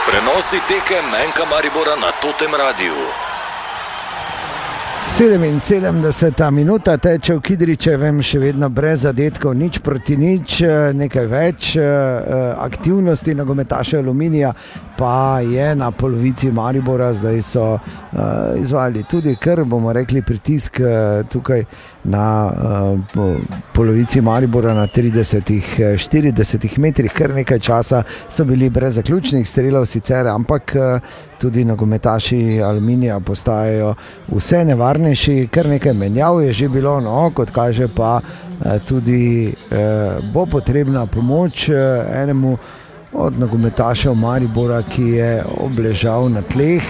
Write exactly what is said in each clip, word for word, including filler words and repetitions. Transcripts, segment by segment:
Prenosi tekem Menka Maribora na Totem Radiu. sedeminsedemdeseta minuta teče v Kidričevem, še vedno brez zadetkov, nič proti nič, nekaj več aktivnosti nogometašev Aluminija pa je na polovici Maribora. Zdaj so uh, izvajali tudi kar, bomo rekli, pritisk uh, tukaj na uh, po, polovici Maribora na tridesetih štiridesetih metrih, kar nekaj časa so bili brez zaključnih strelov sicer, ampak uh, tudi nogometaši Aluminija postajajo vse nevarnejši, kar nekaj menjav je že bilo, no, kot kaže pa uh, tudi uh, bo potrebna pomoč uh, enemu od nogometašev Maribora, ki je obležal na tleh.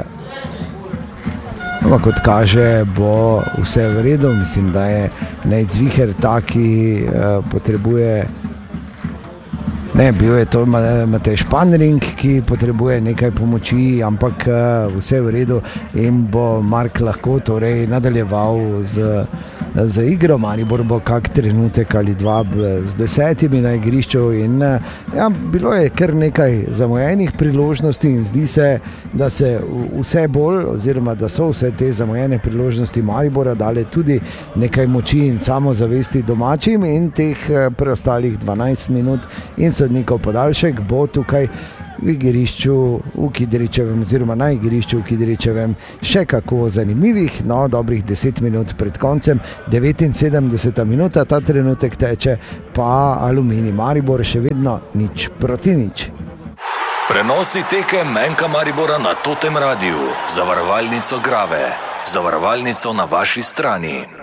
Ampak kot kaže, bo vse v redu. Mislim, da je Nejc Viher tak, ki uh, potrebuje, ne, bil je to Matej Španring, ki potrebuje nekaj pomoči, ampak uh, vse v redu in bo Mark lahko torej nadaljeval z za igro. Maribor bo kak trenutek ali dva z desetimi na igrišču in ja, bilo je kar nekaj zamujenih priložnosti in zdi se, da se vse bolj oziroma da so vse te zamujene priložnosti Maribora dale tudi nekaj moči in samozavesti domačim in teh preostalih dvanajst minut in sodnikov podaljšek bo tukaj v igrišču v Kidričevem oziroma na igrišču v Kidričevem še kako zanimivih, no, dobrih deset minut pred koncem, devetinsedemdeseta minuta, ta trenutek teče, pa Aluminij Maribor še vedno nič proti nič. Prenosi tekem Menka Maribora na Totem Radiu, zavarovalnico Grave, zavarovalnico na vaši strani.